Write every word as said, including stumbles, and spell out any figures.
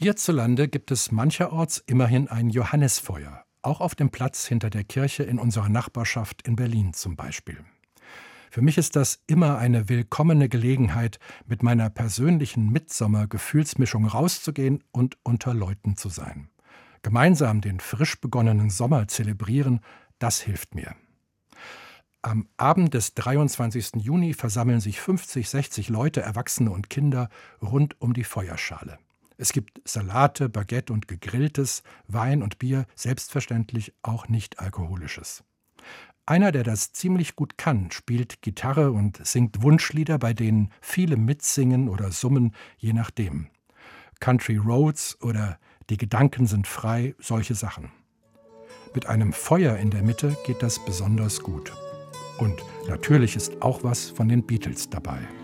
Hierzulande gibt es mancherorts immerhin ein Johannisfeuer, auch auf dem Platz hinter der Kirche in unserer Nachbarschaft in Berlin zum Beispiel. Für mich ist das immer eine willkommene Gelegenheit, mit meiner persönlichen Mitsommer-Gefühlsmischung rauszugehen und unter Leuten zu sein. Gemeinsam den frisch begonnenen Sommer zelebrieren, das hilft mir. Am Abend des dreiundzwanzigsten Juni versammeln sich fünfzig, sechzig Leute, Erwachsene und Kinder, rund um die Feuerschale. Es gibt Salate, Baguette und Gegrilltes, Wein und Bier, selbstverständlich auch nicht-alkoholisches. Einer, der das ziemlich gut kann, spielt Gitarre und singt Wunschlieder, bei denen viele mitsingen oder summen, je nachdem. Country Roads oder Die Gedanken sind frei, solche Sachen. Mit einem Feuer in der Mitte geht das besonders gut. Und natürlich ist auch was von den Beatles dabei.